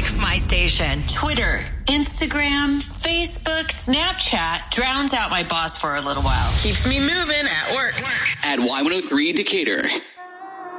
Pick my station. Twitter, Instagram, Facebook, Snapchat drowns out my boss for a little while. Keeps me moving at work. At Y103 Decatur.